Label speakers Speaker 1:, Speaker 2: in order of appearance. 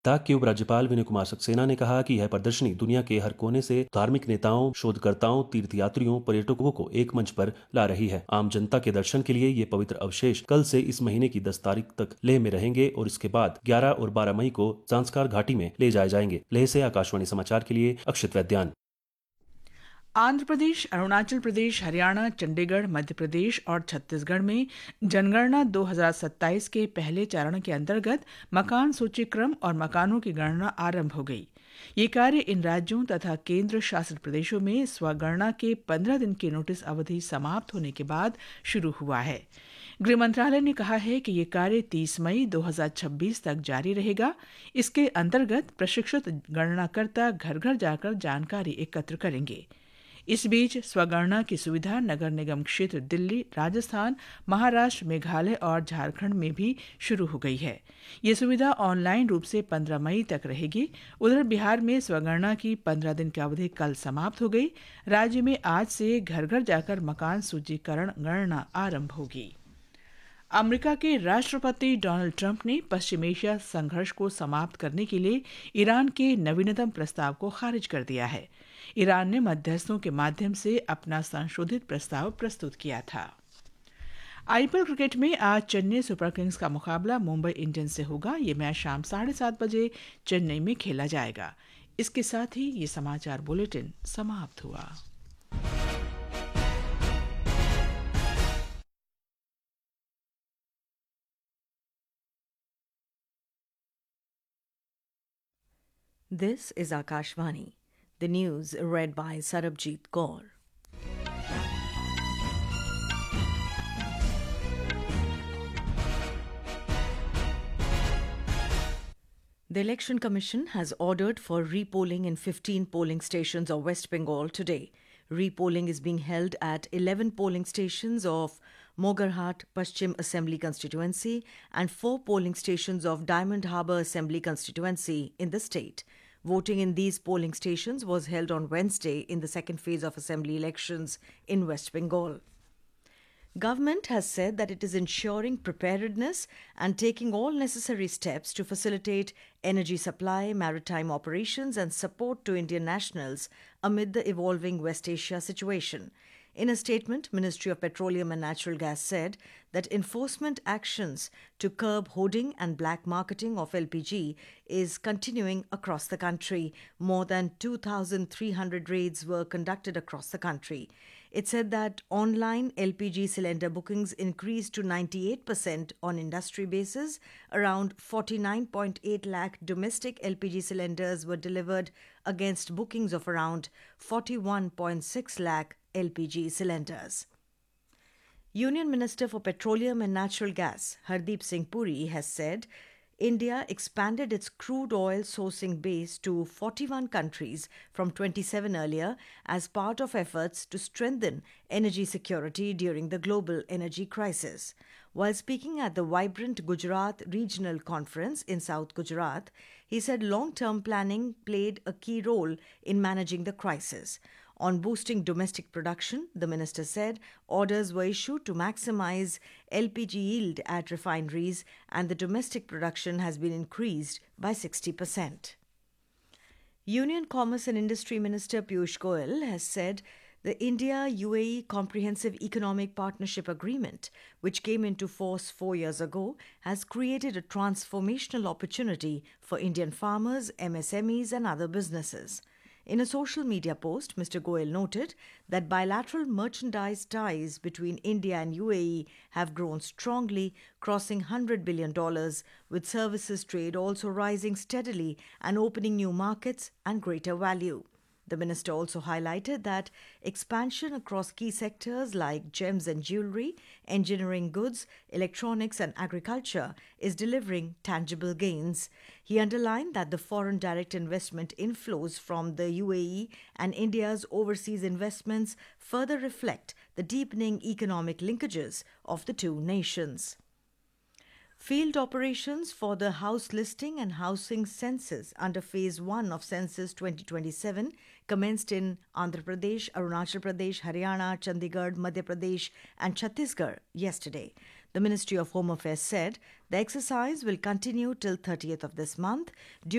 Speaker 1: डाक के उपराज्यपाल विनय कुमार सक्सेना ने कहा कि यह प्रदर्शनी दुनिया के हर कोने से धार्मिक नेताओं, शोधकर्ताओं, तीर्थयात्रियों, पर्यटकों को एक मंच पर ला रही है। आम जनता के दर्शन के लिए ये पवित्र अवशेष कल से इस महीने की 10 तारीख तक लेह में रहेंगे और इसके बाद 11 और 12 मई को ज़ांस्कार घाटी में ले जाए जाएंगे। लेह से आकाशवाणी समाचार के लिए अक्षित वैद्यान।
Speaker 2: आंध्र प्रदेश, अरुणाचल प्रदेश, हरियाणा, चंडीगढ़, मध्य प्रदेश और छत्तीसगढ़ में जनगणना 2027 के पहले चरण के अंतर्गत मकान सूचीक्रम और मकानों की गणना आरंभ हो गई। ये कार्य इन राज्यों तथा केंद्र शासित प्रदेशों में स्वगणना के 15 दिन की नोटिस अवधि समाप्त होने के बाद शुरू हुआ है। गृह मंत्रालय ने कहा है कि ये कार्य 30 मई 2026 तक जारी रहेगा। इसके अंतर्गत प्रशिक्षित गणनाकर्ता घर घर जाकर जानकारी एकत्र करेंगे। इस बीच स्वगणना की सुविधा नगर निगम क्षेत्र दिल्ली, राजस्थान, महाराष्ट्र, मेघालय और झारखंड में भी शुरू हो गई है। ये सुविधा ऑनलाइन रूप से 15 मई तक रहेगी। उधर बिहार में स्वगणना की 15 दिन की अवधि कल समाप्त हो गई। राज्य में आज से घर घर जाकर मकान सूचीकरण गणना आरंभ होगी। अमेरिका के राष्ट्रपति डोनाल्ड ट्रंप ने पश्चिम एशिया संघर्ष को समाप्त करने के लिए ईरान के नवीनतम प्रस्ताव को खारिज कर दिया है। ईरान ने मध्यस्थों के माध्यम से अपना संशोधित प्रस्ताव प्रस्तुत किया था। आईपीएल क्रिकेट में आज चेन्नई सुपर किंग्स का मुकाबला मुंबई इंडियंस से होगा। ये मैच शाम 7:30 बजे चेन्नई में खेला जाएगा। इसके साथ ही ये समाचार बुलेटिन समाप्त हुआ।
Speaker 3: This is Akashvani. The news read by Sarabjit Kaur. The Election Commission has ordered for repolling in 15 polling stations of West Bengal today. Repolling is being held at 11 polling stations of Mogarhat Paschim Assembly constituency and 4 polling stations of Diamond Harbour Assembly constituency in the state. Voting in these polling stations was held on Wednesday in the second phase of assembly elections in West Bengal. Government has said that it is ensuring preparedness and taking all necessary steps to facilitate energy supply, maritime operations and support to Indian nationals amid the evolving West Asia situation. In a statement, Ministry of Petroleum and Natural Gas said that enforcement actions to curb hoarding and black marketing of LPG is continuing across the country. More than 2,300 raids were conducted across the country. It said that online LPG cylinder bookings increased to 98% on industry basis. Around 49.8 lakh domestic LPG cylinders were delivered against bookings of around 41.6 lakh LPG cylinders. Union Minister for Petroleum and Natural Gas, Hardeep Singh Puri, has said India expanded its crude oil sourcing base to 41 countries from 27 earlier as part of efforts to strengthen energy security during the global energy crisis. While speaking at the vibrant Gujarat Regional Conference in South Gujarat, he said long-term planning played a key role in managing the crisis. On boosting domestic production, the minister said orders were issued to maximize LPG yield at refineries and the domestic production has been increased by 60%. Union Commerce and Industry Minister Piyush Goyal has said the India-UAE Comprehensive Economic Partnership Agreement, which came into force 4 years ago, has created a transformational opportunity for Indian farmers, MSMEs and other businesses. In a social media post, Mr. Goyal noted that bilateral merchandise ties between India and UAE have grown strongly, crossing $100 billion, with services trade also rising steadily and opening new markets and greater value. The minister also highlighted that expansion across key sectors like gems and jewelry, engineering goods, electronics and agriculture is delivering tangible gains. He underlined that the foreign direct investment inflows from the UAE and India's overseas investments further reflect the deepening economic linkages of the two nations. Field operations for the house listing and housing census under Phase 1 of Census 2027 commenced in Andhra Pradesh, Arunachal Pradesh, Haryana, Chandigarh, Madhya Pradesh and Chhattisgarh yesterday. The Ministry of Home Affairs said the exercise will continue till 30th of this month.